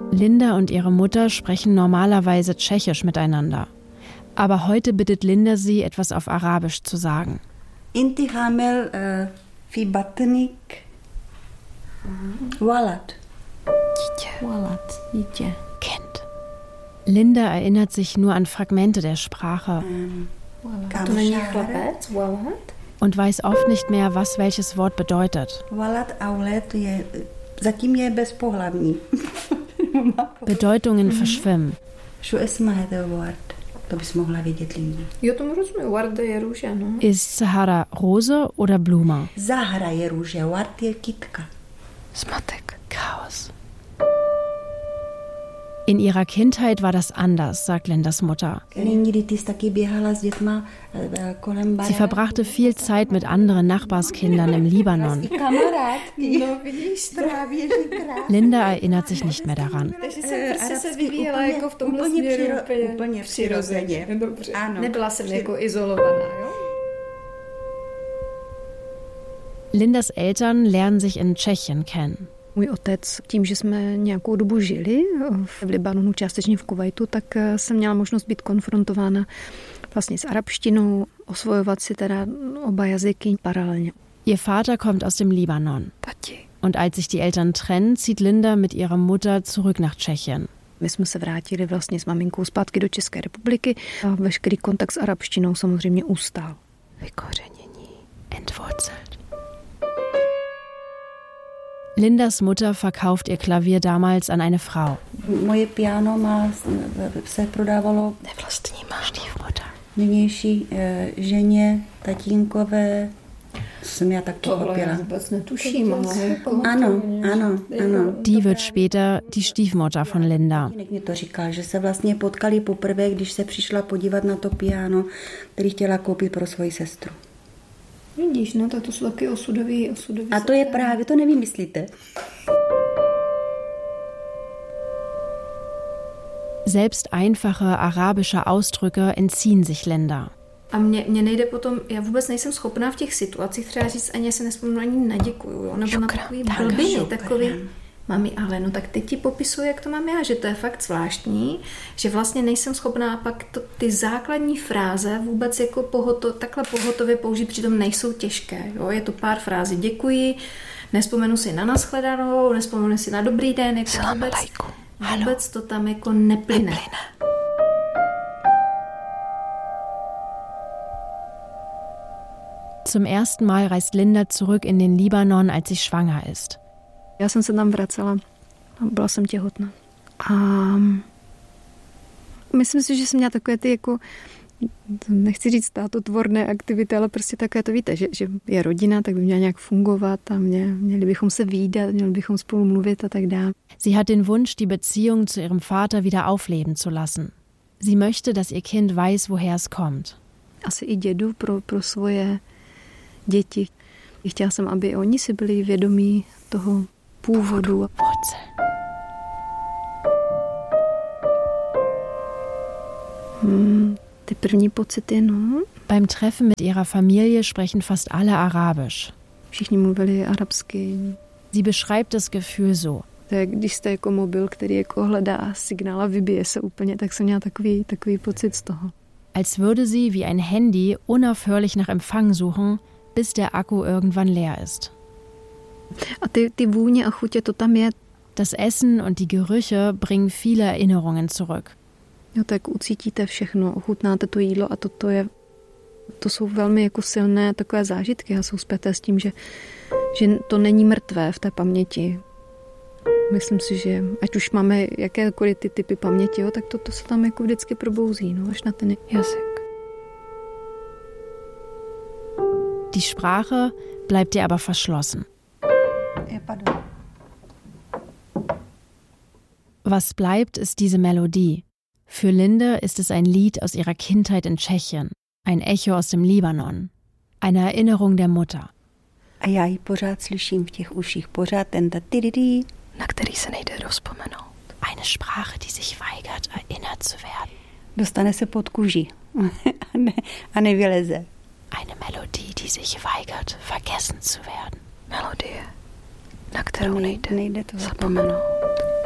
Linda und ihre Mutter sprechen normalerweise Tschechisch miteinander. Aber heute bittet Linda sie, etwas auf Arabisch zu sagen. Inti hamel fi batnik walat. Kind. Linda erinnert sich nur an Fragmente der Sprache und weiß oft nicht mehr, was welches Wort bedeutet. Bedeutungen verschwimmen. Ist Sahara Rose oder Blume? Zahra je růže, wart je kytka. Smatek. Chaos. In ihrer Kindheit war das anders, sagt Lindas Mutter. Sie verbrachte viel Zeit mit anderen Nachbarskindern im Libanon. Linda erinnert sich nicht mehr daran. Lindas Eltern lernen sich in Tschechien kennen. Můj otec, tím, že jsme nějakou dobu žili v Libanonu, částečně v Kuvajtu, tak jsem měla možnost být konfrontována vlastně s arabštinou, osvojovat si teda oba jazyky paralelně. Ihr Vater kommt aus dem Libanon. Und als sich die Eltern trennen, zieht Linda mit ihrer Mutter zurück nach Tschechien. My jsme se vrátili vlastně s maminkou zpátky do České republiky a veškerý kontakt s arabštinou samozřejmě ustál. Vykořenění. Entwurzelt. Lindas Mutter verkauft ihr Klavier damals an eine Frau. Moje piano se prodávalo Stiefmutter. nynější ženě, tatínkové. Jsem já taky opěla. Vůbec netuším, Ano. Die wird später die Stiefmutter von Linda. Mě to říkal, že se vlastně potkali poprvé, když se přišla podívat na to piano, který chtěla koupit pro svoji sestru. Vidíš, no, tak to jsou taky osudový. A to je právě, to nevymyslíte. Selbst einfache arabische Ausdrücke entziehen sich Linda. A mě nejde potom, já vůbec nejsem schopná v těch situacích třeba říct, ani se nespomenu ani na děkuju, jo? Nebo na takový blbiny, takový, mami, ale no tak teď ti popisuju, jak to mám já, že to je fakt zvláštní, že vlastně nejsem schopná pak ty základní fráze vůbec jako takhle pohotově použít, přitom nejsou těžké, jo? Je to pár frází, děkuji, nespomenu si na nashledanou, nespomenu si na dobrý den, jako vůbec to tam jako neplyne. Zum ersten Mal reist Linda zurück in den Libanon, als sie schwanger ist. Já jsem se tam vracela, byla jsem těhotná. A myslím si, že jsem měla takové ty jako, nechci říct státotvorné aktivity, ale prostě takové to víte, že je rodina, tak by měla nějak fungovat a měli bychom se vídat, měli bychom spolu mluvit a tak dále. Sie hat den Wunsch, die Beziehung zu ihrem Vater wieder aufleben zu lassen. Sie möchte, dass ihr Kind weiß, woher es kommt. Asi i dědu pro svoje děti. Chtěla jsem, aby oni si byli vědomí toho původu. Ty první pocity, no. Beim Treffen mit ihrer Familie sprechen fast alle Arabisch. Všichni mluvili arabsky. Sie beschreibt das Gefühl so. To je, když jste jako mobil, který jako hledá signál a vybije se úplně, tak jsem měla takový pocit z toho. Als würde sie wie ein Handy unaufhörlich nach Empfang suchen, bis der Akku irgendwann leer ist. A ty vůně a chutě, to tam je. Das Essen und die Gerüche bringen viele Erinnerungen zurück. Jo, tak ucítíte všechno, ochutnáte to jídlo a to jsou velmi jako silné takové zážitky a jsou zpěté s tím, že to není mrtvé v té paměti. Myslím si, že ať už máme jakékoliv ty typy paměti, jo, tak to se tam jako vždycky probouzí, no, až na ten jazyk. Die Sprache bleibt ihr aber verschlossen. Was bleibt, ist diese Melodie. Für Linda ist es ein Lied aus ihrer Kindheit in Tschechien, ein Echo aus dem Libanon, eine Erinnerung der Mutter. A já ji pořád slyším v těch uších, pořád ten tatididí, na který se nejde rozpomenout. Eine Sprache, die sich weigert, erinnert zu werden. Dostane se pod kůži a nevyleze. Eine Melodie, die sich weigert, vergessen zu werden. Melodie, na kterou nejde to zapomenout.